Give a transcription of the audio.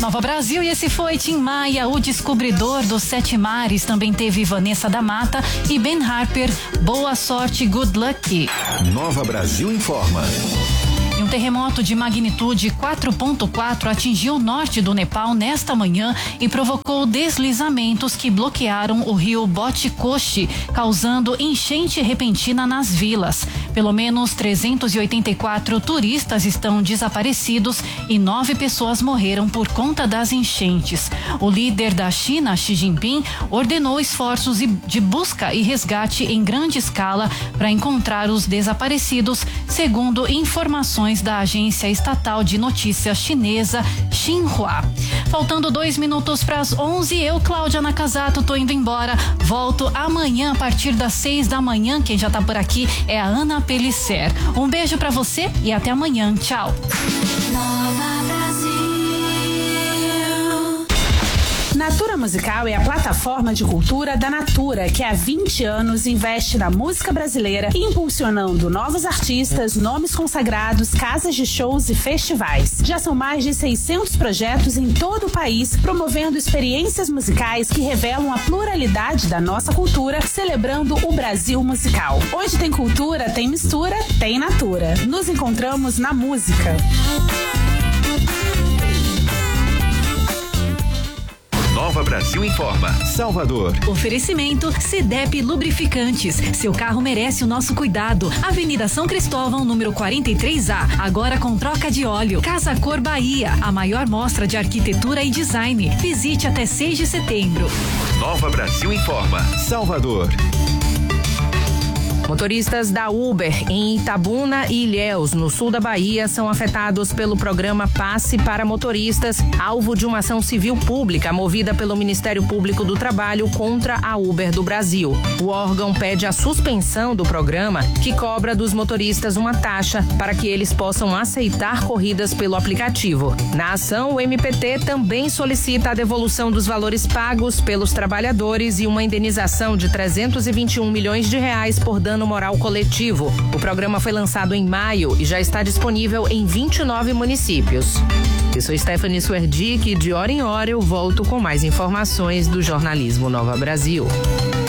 Nova Brasil, e esse foi Tim Maia, o descobridor dos 7 mares. Também teve Vanessa da Mata e Ben Harper, Boa Sorte, Good Luck. Nova Brasil informa. Um terremoto de magnitude 4.4 atingiu o norte do Nepal nesta manhã e provocou deslizamentos que bloquearam o rio Botikoshi, causando enchente repentina nas vilas. Pelo menos 384 turistas estão desaparecidos e 9 pessoas morreram por conta das enchentes. O líder da China, Xi Jinping, ordenou esforços de busca e resgate em grande escala para encontrar os desaparecidos, segundo informações da agência estatal de notícias chinesa Xinhua. Faltando 2 minutos para as 11, eu, Cláudia Nakazato, tô indo embora. Volto amanhã a partir das 6 da manhã. Quem já tá por aqui é a Ana Pellicer. Um beijo para você e até amanhã. Tchau. Nova Brasil. Natura Musical é a plataforma de cultura da Natura, que há 20 anos investe na música brasileira, impulsionando novos artistas, nomes consagrados, casas de shows e festivais. Já são mais de 600 projetos em todo o país, promovendo experiências musicais que revelam a pluralidade da nossa cultura, celebrando o Brasil musical. Onde tem cultura, tem mistura, tem Natura. Nos encontramos na música. Nova Brasil informa. Salvador. Oferecimento CDEP Lubrificantes. Seu carro merece o nosso cuidado. Avenida São Cristóvão, número 43A. Agora com troca de óleo. Casa Cor Bahia. A maior mostra de arquitetura e design. Visite até 6 de setembro. Nova Brasil informa. Salvador. Motoristas da Uber em Itabuna e Ilhéus, no sul da Bahia, são afetados pelo programa Passe para Motoristas, alvo de uma ação civil pública movida pelo Ministério Público do Trabalho contra a Uber do Brasil. O órgão pede a suspensão do programa, que cobra dos motoristas uma taxa para que eles possam aceitar corridas pelo aplicativo. Na ação, o MPT também solicita a devolução dos valores pagos pelos trabalhadores e uma indenização de R$321 milhões por dano moral coletivo. O programa foi lançado em maio e já está disponível em 29 municípios. Eu sou Stephanie Suerdick e de hora em hora eu volto com mais informações do jornalismo Nova Brasil.